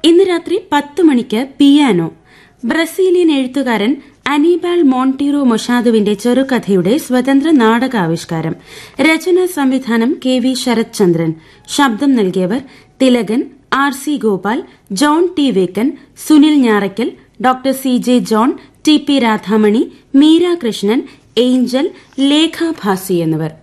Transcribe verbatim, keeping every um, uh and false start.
ഇന്ന് രാത്രി പത്ത് മണിക്ക് പിയാനോ. ബ്രസീലിയൻ എഴുത്തുകാരൻ അനീബാൾ മോണ്ടിറോ മൊഷാദുവിന്റെ ചെറുകഥയുടെ സ്വതന്ത്ര നാടകാവിഷ്കാരം. രചനാ സംവിധാനം കെ വി ശരത് ചന്ദ്രൻ. ശബ്ദം നൽകിയവർ Thilakan, R C Gopal, John T vacant, Sunil Njarakkal, doctor C J John, T P Radhamani, Meera Krishnan, Angel, Lekha Bhasi എന്നിവർ.